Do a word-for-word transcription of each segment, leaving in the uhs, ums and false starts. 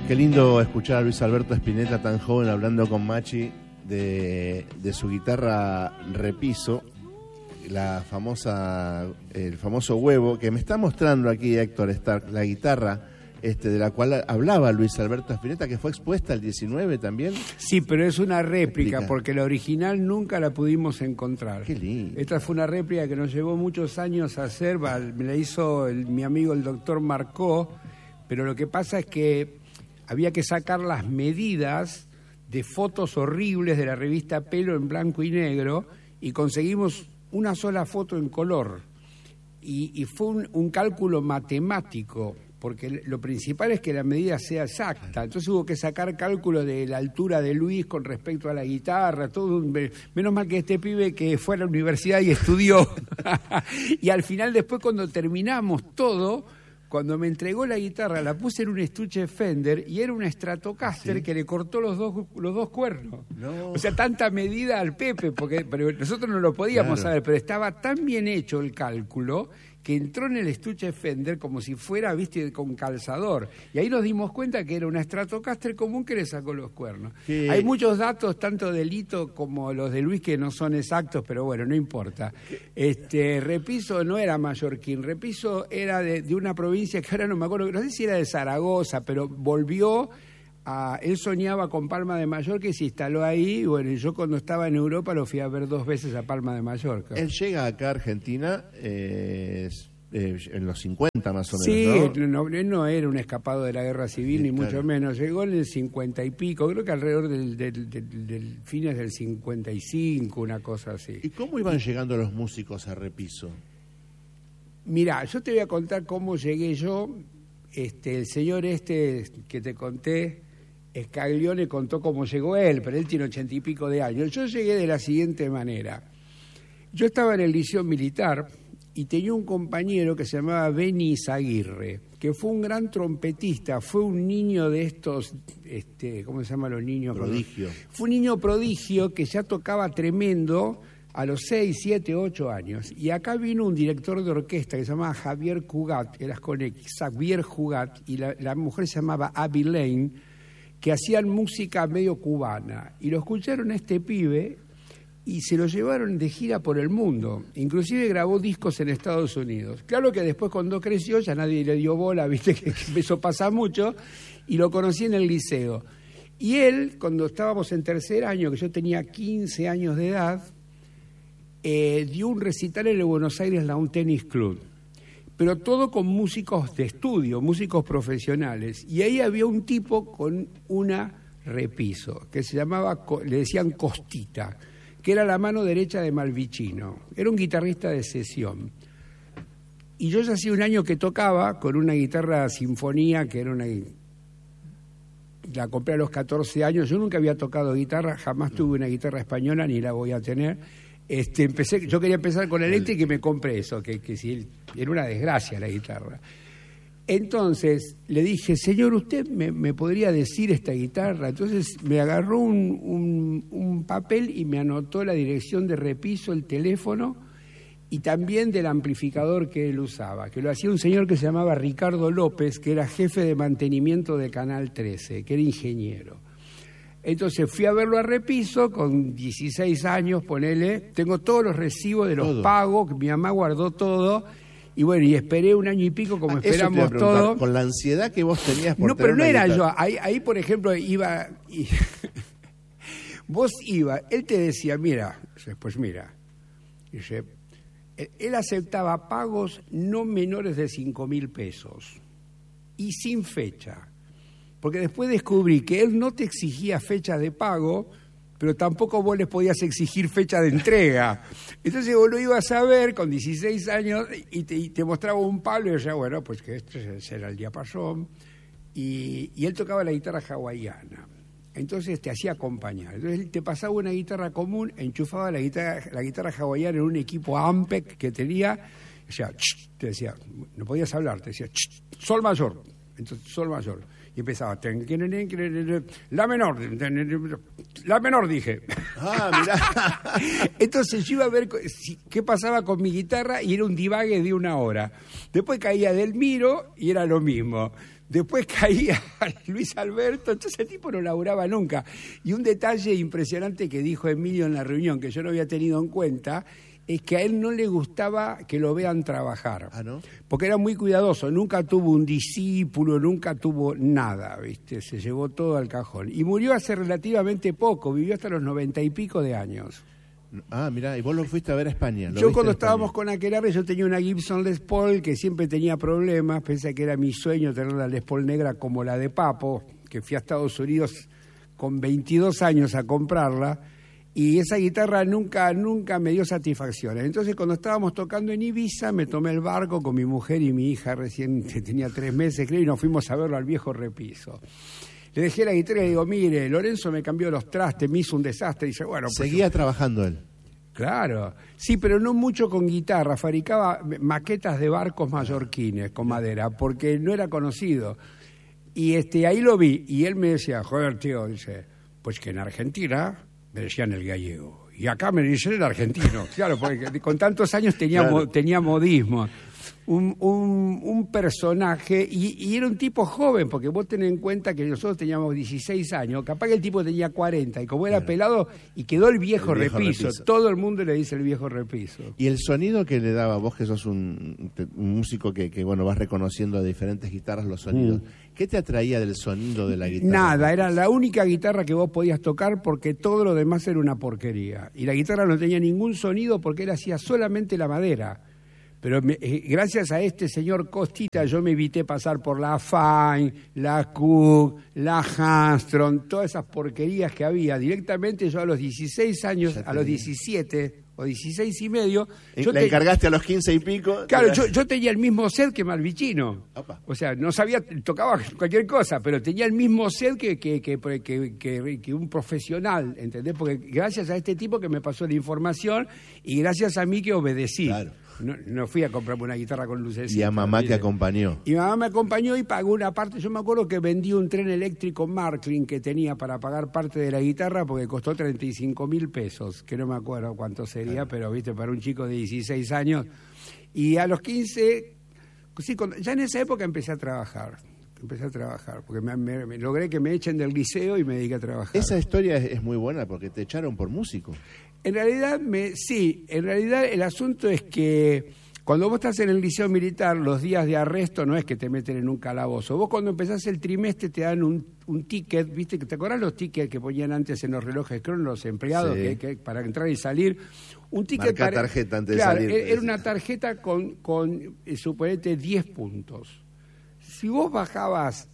Qué lindo escuchar a Luis Alberto Spinetta tan joven hablando con Machi de, de su guitarra Repiso, la famosa, el famoso huevo que me está mostrando aquí Héctor Stark, la guitarra este, de la cual hablaba Luis Alberto Spinetta, que fue expuesta el diecinueve también. Sí, pero es una réplica, Explica. porque la original nunca la pudimos encontrar. Qué lindo. Esta fue una réplica que nos llevó muchos años a hacer, me la hizo el, mi amigo el doctor Marcó, pero lo que pasa es que había que sacar las medidas de fotos horribles de la revista Pelo en blanco y negro y conseguimos una sola foto en color. Y, y fue un, un cálculo matemático, porque lo principal es que la medida sea exacta. Entonces hubo que sacar cálculo de la altura de Luis con respecto a la guitarra, todo un, menos mal que este pibe que fue a la universidad y estudió. Y al final, después, cuando terminamos todo, cuando me entregó la guitarra, la puse en un estuche Fender y era una Stratocaster, ¿sí?, que le cortó los dos los dos cuernos. No. O sea, tanta medida al Pepe, porque pero nosotros no lo podíamos claro. saber, pero estaba tan bien hecho el cálculo que entró en el estuche Fender como si fuera, viste, con calzador. Y ahí nos dimos cuenta que era una Stratocaster común que le sacó los cuernos. Sí. Hay muchos datos, tanto de Lito como los de Luis, que no son exactos, pero bueno, no importa. Este Repiso no era mallorquín, Repiso era de, de una provincia que ahora no me acuerdo, no sé si era de Zaragoza, pero volvió a... Él soñaba con Palma de Mallorca y se instaló ahí. Y bueno, yo cuando estaba en Europa lo fui a ver dos veces a Palma de Mallorca. Él llega acá a Argentina eh, eh, en los cincuenta más o menos, sí, ¿no? No, él no era un escapado de la guerra civil, sí, ni claro. mucho menos. Llegó en el cincuenta y pico, creo que alrededor del, del, del, del fines del cincuenta y cinco, una cosa así. ¿Y cómo iban llegando los músicos a Repiso? Mirá, yo te voy a contar cómo llegué yo. Este, el señor este que te conté, Scaglione, contó cómo llegó él, pero él tiene ochenta y pico de años. Yo llegué de la siguiente manera. Yo estaba en el liceo militar y tenía un compañero que se llamaba Beni Izaguirre, que fue un gran trompetista, fue un niño de estos, este, ¿cómo se llaman los niños? Prodigio. Fue un niño prodigio que ya tocaba tremendo a los seis, siete, ocho años. Y acá vino un director de orquesta que se llamaba Javier Cugat, eras con X, Xavier Cugat, y la, la mujer se llamaba Abby Lane, que hacían música medio cubana. Y lo escucharon a este pibe y se lo llevaron de gira por el mundo. Inclusive grabó discos en Estados Unidos. Claro que después, cuando creció, ya nadie le dio bola, viste que eso pasa mucho, y lo conocí en el liceo. Y él, cuando estábamos en tercer año, que yo tenía quince años de edad, eh, dio un recital en el Buenos Aires Lawn Tennis Club. Pero todo con músicos de estudio, músicos profesionales. Y ahí había un tipo con una Repiso, que se llamaba, le decían Costita, que era la mano derecha de Malvicino. Era un guitarrista de sesión. Y yo ya hacía un año que tocaba con una guitarra sinfonía, que era una... La compré a los catorce años. Yo nunca había tocado guitarra, jamás tuve una guitarra española, ni la voy a tener. Este, empecé, yo quería empezar con eléctrica y me compré eso, que, que si era una desgracia la guitarra. Entonces le dije, señor, ¿usted me, me podría decir esta guitarra? Entonces me agarró un, un, un papel y me anotó la dirección de Repiso, el teléfono y también del amplificador que él usaba, que lo hacía un señor que se llamaba Ricardo López, que era jefe de mantenimiento de Canal trece, que era ingeniero. Entonces fui a verlo a Repiso con dieciséis años, ponele, tengo todos los recibos de los todo. pagos, que mi mamá guardó todo, y bueno, y esperé un año y pico como ah, esperamos todo. Con la ansiedad que vos tenías por No, pero no era guitarra. yo, ahí, ahí por ejemplo iba, y vos iba, él te decía, mira, pues mira, dice, él aceptaba pagos no menores de cinco mil pesos, y sin fecha. Porque después descubrí que él no te exigía fecha de pago, pero tampoco vos les podías exigir fecha de entrega. Entonces vos lo ibas a ver con dieciséis años y te, y te mostraba un palo y yo decía, bueno, pues que este será el diapasón. Y, y él tocaba la guitarra hawaiana. Entonces te hacía acompañar. Entonces él te pasaba una guitarra común, enchufaba la guitarra, la guitarra hawaiana en un equipo Ampeg que tenía, y decía, te decía, no podías hablar, te decía, sol mayor. Entonces, sol mayor. Y empezaba, la menor, la menor dije. Ah, mirá. Entonces yo iba a ver qué pasaba con mi guitarra y era un divague de una hora. Después caía del miro y era lo mismo. Después caía Luis Alberto, entonces el tipo no laburaba nunca. Y un detalle impresionante que dijo Emilio en la reunión, que yo no había tenido en cuenta, es que a él no le gustaba que lo vean trabajar. ¿Ah, no? Porque era muy cuidadoso, nunca tuvo un discípulo, nunca tuvo nada, ¿viste? Se llevó todo al cajón. Y murió hace relativamente poco, vivió hasta los noventa y pico de años. Ah, mirá, y vos lo fuiste a ver a España. Yo cuando estábamos con Aquelarre, yo tenía una Gibson Les Paul que siempre tenía problemas, pensé que era mi sueño tener la Les Paul negra como la de Papo, que fui a Estados Unidos con veintidós años a comprarla, y esa guitarra nunca, nunca me dio satisfacciones. Entonces cuando estábamos tocando en Ibiza, me tomé el barco con mi mujer y mi hija, recién tenía tres meses creo, y nos fuimos a verlo al viejo Repiso. Le dejé la guitarra y le digo, mire, Lorenzo me cambió los trastes, me hizo un desastre. Y dice, bueno, pues, seguía trabajando él. Claro, sí, pero no mucho con guitarra, fabricaba maquetas de barcos mallorquines con madera, porque no era conocido. Y este ahí lo vi, y él me decía, joder, tío, dice, pues que en Argentina me decían el gallego, y acá me dicen el argentino. Claro, porque con tantos años tenía, claro. tenía modismo. Un, un, un personaje, y, y era un tipo joven, porque vos tenés en cuenta que nosotros teníamos dieciséis años, capaz que el tipo tenía cuarenta, y como era claro. pelado, y quedó el viejo, el viejo repiso. repiso, todo el mundo le dice el viejo repiso. Y el sonido que le daba, vos que sos un, un músico que, que bueno vas reconociendo de diferentes guitarras los sonidos, mm. ¿qué te atraía del sonido de la guitarra? Nada, era la única guitarra que vos podías tocar porque todo lo demás era una porquería, y la guitarra no tenía ningún sonido porque él hacía solamente la madera. Pero me, eh, gracias a este señor Costita yo me evité pasar por la Fine, la Cook, la Hamstron, todas esas porquerías que había. Directamente yo a los dieciséis años, a los diecisiete o dieciséis y medio... Yo ¿Le te... encargaste a los quince y pico? Claro, yo, yo tenía el mismo set que Malvicino. Opa. O sea, no sabía, tocaba cualquier cosa, pero tenía el mismo set que, que, que, que, que, que un profesional, ¿entendés? Porque gracias a este tipo que me pasó la información y gracias a mí que obedecí. Claro. No, no fui a comprarme una guitarra con lucecitas. Y a mamá que acompañó. Y mamá me acompañó y pagó una parte. Yo me acuerdo que vendí un tren eléctrico Marklin que tenía para pagar parte de la guitarra porque costó treinta y cinco mil pesos, que no me acuerdo cuánto sería, claro. pero viste, para un chico de dieciséis años. Y a los quince, sí, cuando, ya en esa época empecé a trabajar. Empecé a trabajar, porque me, me, me logré que me echen del liceo y me dediqué a trabajar. Esa historia es, es muy buena porque te echaron por músico. En realidad, me, sí, en realidad el asunto es que cuando vos estás en el liceo militar, los días de arresto no es que te meten en un calabozo. Vos cuando empezás el trimestre te dan un, un ticket, ¿viste? ¿Te acordás los tickets que ponían antes en los relojes Crono los empleados sí. que, que, para entrar y salir? Un ticket Marca para, tarjeta antes claro, de salir. Era una tarjeta con, con eh, suponete, diez puntos. Si vos bajabas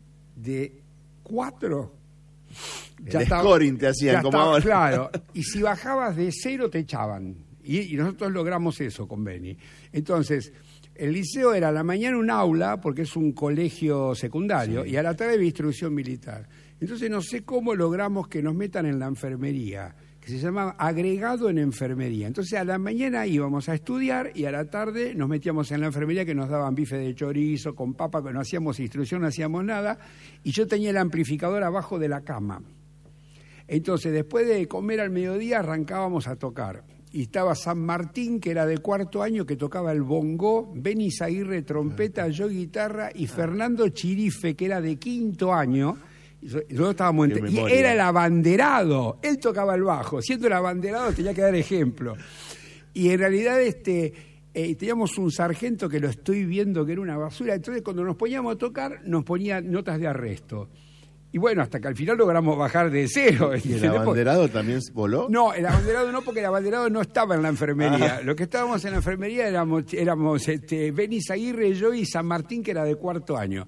de cuatro... Ya el estaba, scoring te hacían como estaba, ahora. Claro, y si bajabas de cero te echaban. Y, y nosotros logramos eso con Beni. Entonces, el liceo era a la mañana un aula, porque es un colegio secundario, sí. y a la tarde había instrucción militar. Entonces no sé cómo logramos que nos metan en la enfermería, que se llamaba agregado en enfermería. Entonces a la mañana íbamos a estudiar y a la tarde nos metíamos en la enfermería que nos daban bife de chorizo, con papa, que no hacíamos instrucción, no hacíamos nada, y yo tenía el amplificador abajo de la cama. Entonces, después de comer al mediodía, arrancábamos a tocar. Y estaba San Martín, que era de cuarto año, que tocaba el bongo, Beni Zaguirre, trompeta, yo guitarra, y Fernando Chirife, que era de quinto año. Y nosotros estábamos en... Y era el abanderado. Él tocaba el bajo. Siendo el abanderado tenía que dar ejemplo. Y en realidad este, eh, teníamos un sargento que lo estoy viendo que era una basura. Entonces, cuando nos poníamos a tocar, nos ponía notas de arresto. Y bueno, hasta que al final logramos bajar de cero. ¿Y el abanderado también voló? No, el abanderado no, porque el abanderado no estaba en la enfermería. Ah. Lo que estábamos en la enfermería éramos, éramos este, Beni Zaguirre, yo y San Martín, que era de cuarto año.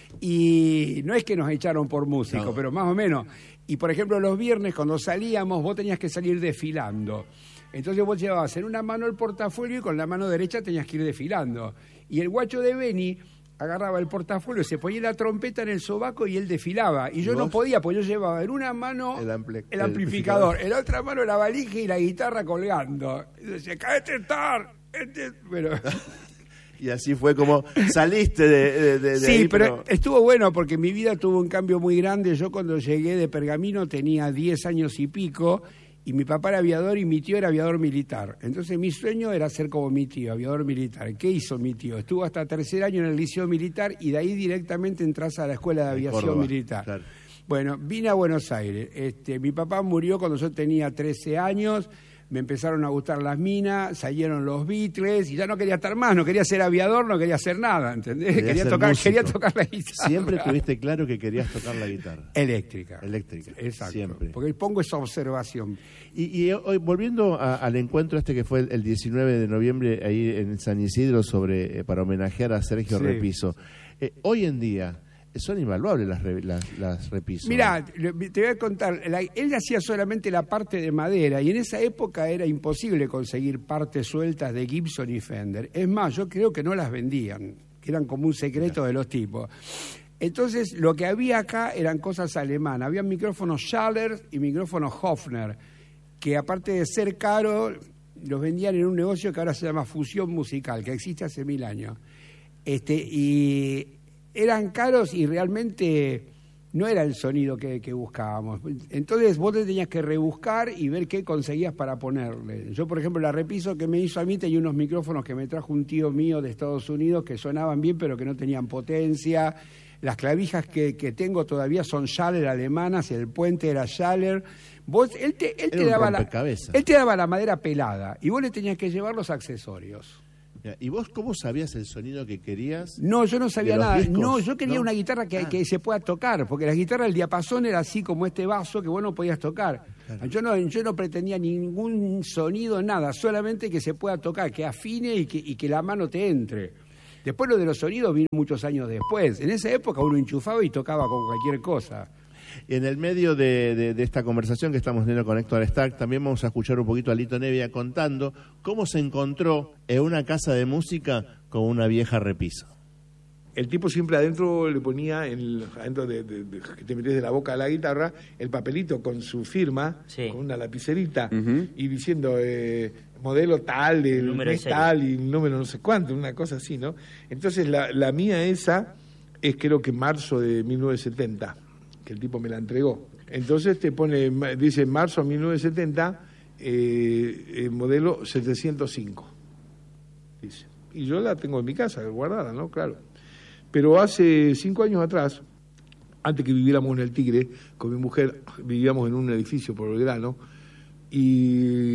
Y no es que nos echaron por músico, no. pero más o menos. Y por ejemplo, los viernes cuando salíamos, vos tenías que salir desfilando. Entonces vos llevabas en una mano el portafolio y con la mano derecha tenías que ir desfilando. Y el guacho de Beni agarraba el portafolio, se ponía la trompeta en el sobaco y él desfilaba. Y yo ¿Y no podía, porque yo llevaba en una mano el, ampli- el amplificador, en la otra mano la valija y la guitarra colgando. Y decía, ¡cállate, estar! Este... Bueno... Y así fue como saliste de, de, de sí, ahí, pero, pero estuvo bueno porque mi vida tuvo un cambio muy grande. Yo cuando llegué de Pergamino tenía diez años y pico Y mi papá era aviador y mi tío era aviador militar. Entonces mi sueño era ser como mi tío, aviador militar. ¿Qué hizo mi tío? Estuvo hasta tercer año en el liceo militar y de ahí directamente entras a la escuela de aviación Córdoba, militar. Claro. Bueno, vine a Buenos Aires. Este, mi papá murió cuando yo tenía trece años. Me empezaron a gustar las minas, salieron los Beatles y ya no quería estar más, no quería ser aviador, no quería hacer nada, ¿entendés? Quería Quería ser tocar, músico. quería tocar la guitarra. Siempre tuviste claro que querías tocar la guitarra. Eléctrica. Eléctrica. Exacto. Siempre. Porque pongo esa observación. Y, y hoy, volviendo a, al encuentro este que fue el, el diecinueve de noviembre ahí en San Isidro sobre eh, para homenajear a Sergio Sí. Repiso, eh, hoy en día son invaluables las, re, las, las Repiso. Mirá, te voy a contar, la, él hacía solamente la parte de madera y en esa época era imposible conseguir partes sueltas de Gibson y Fender. Es más, yo creo que no las vendían, que eran como un secreto de los tipos. Entonces, lo que había acá eran cosas alemanas. Había micrófonos Schaller y micrófonos Hofner, que aparte de ser caros, los vendían en un negocio que ahora se llama Fusión Musical, que existe hace mil años. Este, y eran caros y realmente no era el sonido que, que buscábamos. Entonces vos te tenías que rebuscar y ver qué conseguías para ponerle. Yo, por ejemplo, la Repiso que me hizo a mí tenía unos micrófonos que me trajo un tío mío de Estados Unidos que sonaban bien pero que no tenían potencia. Las clavijas que, que tengo todavía son Schaller alemanas, el puente era Schaller. Vos, él te, él te daba la, él te daba la madera pelada y vos le tenías que llevar los accesorios. ¿Y vos cómo sabías el sonido que querías? No, yo no sabía nada. Discos? No, yo quería ¿No? una guitarra que, ah. que se pueda tocar, porque la guitarra, el diapasón era así como este vaso que vos no podías tocar. Claro. Yo no yo no pretendía ningún sonido, nada, solamente que se pueda tocar, que afine y que, y que la mano te entre. Después lo de los sonidos vino muchos años después. En esa época uno enchufaba y tocaba con cualquier cosa. Y en el medio de, de, de esta conversación que estamos teniendo con Héctor Stark, también vamos a escuchar un poquito a Lito Nevia contando cómo se encontró en una casa de música con una vieja Repiso. El tipo siempre adentro le ponía, el, adentro de, de, de, que te metes de la boca a la guitarra, el papelito con su firma, sí. con una lapicerita, uh-huh. y diciendo eh, modelo tal, el número mes tal y el número no sé cuánto, una cosa así, ¿no? Entonces la, la mía esa es creo que marzo de mil novecientos setenta. Que el tipo me la entregó. Entonces te pone, dice marzo de mil novecientos setenta, eh, eh, modelo setecientos cinco. Dice. Y yo la tengo en mi casa, guardada, ¿no? Claro. Pero hace cinco años atrás, antes que viviéramos en el Tigre, con mi mujer, vivíamos en un edificio por Belgrano, y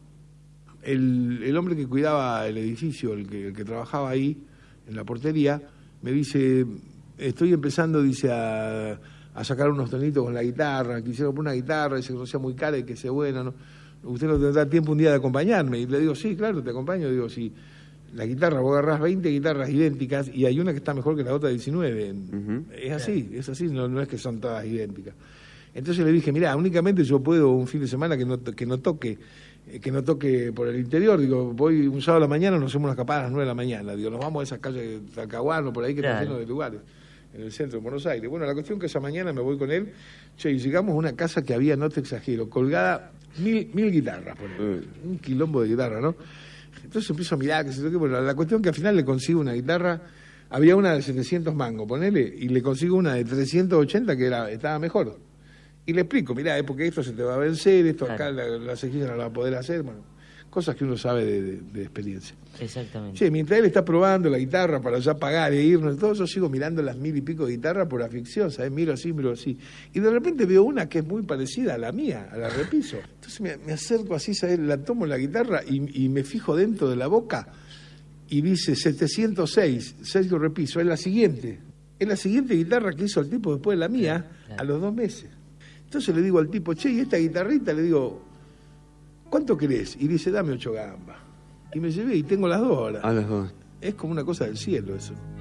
el, el hombre que cuidaba el edificio, el que, el que trabajaba ahí, en la portería, me dice, estoy empezando, dice, a... a sacar unos tonitos con la guitarra, quisiera comprar una guitarra, dice que no sea muy cara y que sea buena, ¿no? Usted no tendrá tiempo un día de acompañarme. Y le digo, sí, claro, te acompaño. Digo, sí, la guitarra, vos agarrás veinte guitarras idénticas y hay una que está mejor que la otra diecinueve. Uh-huh. Es así, es así, no, no es que son todas idénticas. Entonces le dije, mirá, únicamente yo puedo un fin de semana que no, que no toque, que no toque por el interior. Digo, voy un sábado a la mañana, nos hacemos unas capadas a las nueve de la mañana. Digo, nos vamos a esas calles de Talcahuano, por ahí que claro. están llenos de lugares. En el centro de Buenos Aires. Bueno, la cuestión que esa mañana me voy con él, che, y llegamos a una casa que había, no te exagero, colgada mil, mil guitarras, por ejemplo, mm. un quilombo de guitarra, ¿no? Entonces empiezo a mirar, que se toque, bueno, la cuestión que al final le consigo una guitarra, había una de setecientos mangos, ponele, y le consigo una de trescientos ochenta que era, estaba mejor. Y le explico, mirá, es porque esto se te va a vencer, esto claro. acá la, la cejilla no la va a poder hacer, bueno, cosas que uno sabe de, de, de experiencia. Exactamente. Che, mientras él está probando la guitarra para ya pagar e irnos, todo yo sigo mirando las mil y pico de guitarras por afición, ¿sabes? Miro así, miro así. Y de repente veo una que es muy parecida a la mía, a la Repiso. Entonces me, me acerco así, ¿sabes? La tomo la guitarra y, y me fijo dentro de la boca y dice setecientos seis, Sergio Repiso, es la siguiente. Es la siguiente guitarra que hizo el tipo después de la mía, claro, claro. a los dos meses. Entonces le digo al tipo, che, ¿y esta guitarrita? Le digo, ¿cuánto querés? Y dice, dame ocho gambas. Y me llevé y tengo las dos ahora. A las dos. Es como una cosa del cielo eso.